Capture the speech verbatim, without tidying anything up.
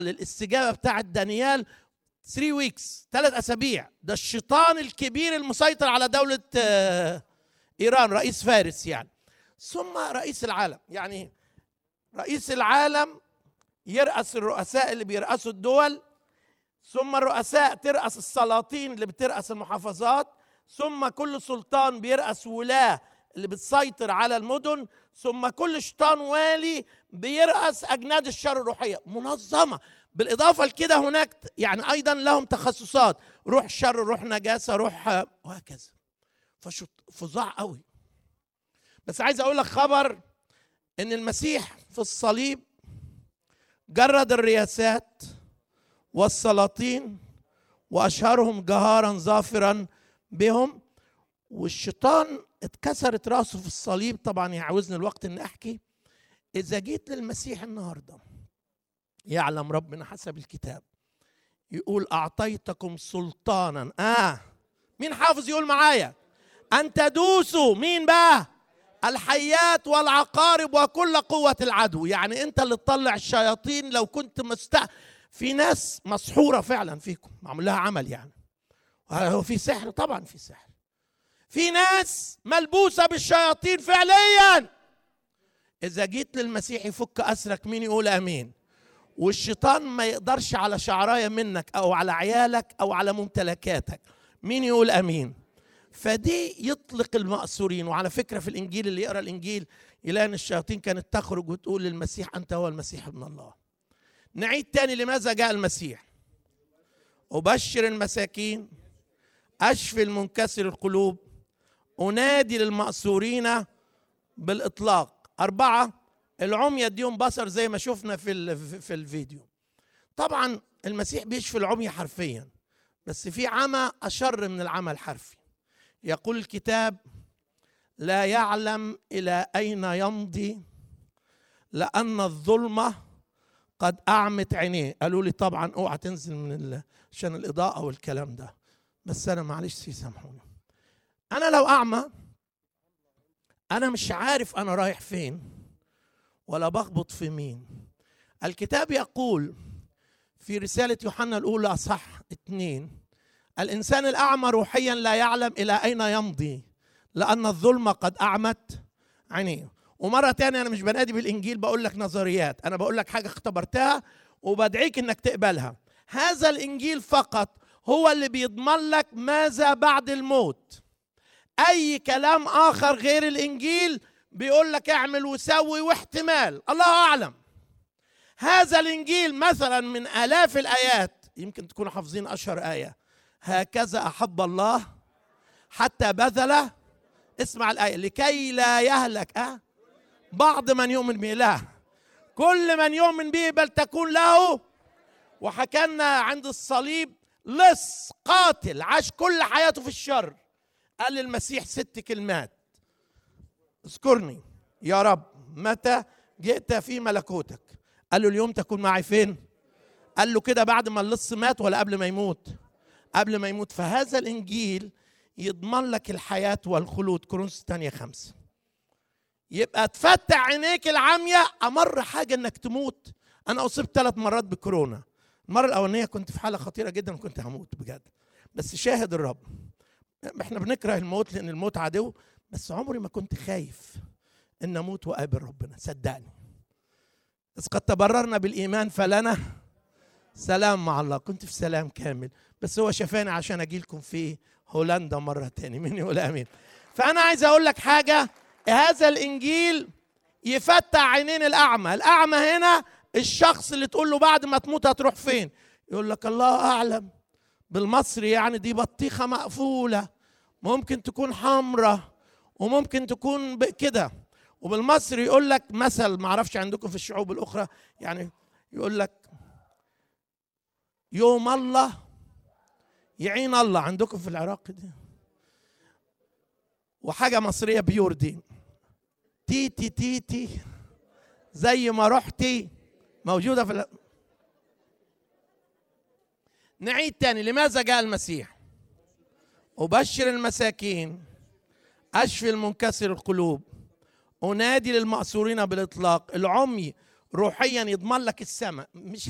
للاستجابه بتاعه دانيال ثلاثة ويكس، ثلاث اسابيع. ده الشيطان الكبير المسيطر على دوله ايران، رئيس فارس يعني، ثم رئيس العالم. يعني رئيس العالم يرأس الرؤساء اللي بيرأسوا الدول، ثم الرؤساء ترأس السلاطين اللي بترأس المحافظات، ثم كل سلطان بيرأس ولاة اللي بتسيطر على المدن، ثم كل شيطان والي بيرأس أجناد الشر الروحية منظمة. بالإضافة لكده هناك يعني أيضا لهم تخصصات، روح شر، روح نجاسة، روح وهكذا. فظاع قوي. بس عايز أقول لك خبر إن المسيح في الصليب جرد الرياسات والسلاطين وأشهرهم جهارا ظافرا بهم، والشيطان اتكسرت راسه في الصليب. طبعا يعوزني الوقت ان احكي. اذا جيت للمسيح النهارده، يعلم ربنا حسب الكتاب يقول اعطيتكم سلطانا، اه مين حافظ يقول معايا؟ ان تدوسوا مين بقى؟ الحيات والعقارب وكل قوة العدو. يعني انت اللي تطلع الشياطين. لو كنت مست في ناس مسحورة فعلا فيكم، معمول لها عمل يعني. هو في سحر؟ طبعا في سحر. في ناس ملبوسة بالشياطين فعليا. إذا جيت للمسيح يفك أسرك، مين يقول أمين؟ والشيطان ما يقدرش على شعراية منك أو على عيالك أو على ممتلكاتك، مين يقول أمين؟ فدي يطلق المأسورين. وعلى فكرة في الإنجيل اللي يقرأ الإنجيل يلاقي أن الشياطين كانت تخرج وتقول للمسيح أنت هو المسيح ابن الله. نعيد تاني، لماذا جاء المسيح؟ أبشر المساكين، أشفي المنكسر القلوب، أنادي للمأسورين بالإطلاق. أربعة، العمي يديهم بصر زي ما شفنا في في الفيديو. طبعا المسيح بيشفي العمي حرفيا، بس في عمى أشر من العمى الحرفي. يقول الكتاب لا يعلم إلى أين يمضي لأن الظلمة قد أعمت عينيه. قالوا لي طبعا اوعى تنزل من عشان الإضاءة والكلام ده، بس أنا معلش يسامحوني. أنا لو أعمى أنا مش عارف أنا رايح فين ولا بخبط في مين. الكتاب يقول في رسالة يوحنا الأولى صح اتنين، الإنسان الأعمى روحيا لا يعلم إلى أين يمضي لأن الظلمة قد أعمت عينيه. ومرة تانية أنا مش بنادي بالإنجيل، بقول لك نظريات، أنا بقول لك حاجة اختبرتها وبدعيك إنك تقبلها. هذا الإنجيل فقط هو اللي بيضمن لك ماذا بعد الموت. أي كلام آخر غير الإنجيل بيقول لك اعمل وسوي واحتمال، الله أعلم. هذا الإنجيل مثلا من آلاف الآيات، يمكن تكونوا حافظين أشهر آية، هكذا أحب الله حتى بذل، اسمع الآية، لكي لا يهلك أه بعض من يؤمن به، لا كل من يؤمن به بل تكون له. وحكينا عند الصليب لص قاتل عاش كل حياته في الشر، قال للمسيح ست كلمات: اذكرني يا رب متى جئت في ملكوتك. قال له اليوم تكون معي فين؟ قال له كده بعد ما اللص مات ولا قبل ما يموت؟ قبل ما يموت. فهذا الإنجيل يضمن لك الحياة والخلود. كورنثوس الثانية خمسة. يبقى تفتح عينيك العمية. أمر حاجة إنك تموت. أنا أصبت ثلاث مرات بكورونا. المرة الأولانية كنت في حالة خطيرة جدا وكنت هموت بجد، بس شاهد الرب. احنا بنكره الموت لأن الموت عدو، بس عمري ما كنت خايف إن أموت وأقابل ربنا، صدقني. بس قد تبررنا بالإيمان فلنا سلام مع الله. كنت في سلام كامل، بس هو شفاني عشان أجي لكم في هولندا مرة تاني. مين يقول آمين؟ فأنا عايز أقول لك حاجة، هذا الإنجيل يفتح عينين الأعمى. الأعمى هنا الشخص اللي تقول له بعد ما تموت هتروح فين؟ يقول لك الله أعلم. بالمصري يعني دي بطيخة مقفولة، ممكن تكون حمرة وممكن تكون كده. وبالمصري يقول لك مثل، معرفش عندكم في الشعوب الأخرى، يعني يقول لك يوم الله يعين الله. عندكم في العراق دي وحاجة مصرية بيور دي، تيتي تيتي زي ما رحتي موجودة في ال... نعيد تاني، لماذا جاء المسيح؟ أبشر المساكين، أشفي المنكسر القلوب، أنادي للمأسورين بالإطلاق. العمي روحيا يضمن لك السماء. مش